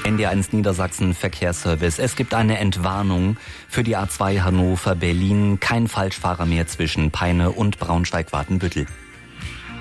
NDR1 Niedersachsen Verkehrsservice. Es gibt eine Entwarnung für die A2 Hannover-Berlin. Kein Falschfahrer mehr zwischen Peine und Braunschweig-Watenbüttel.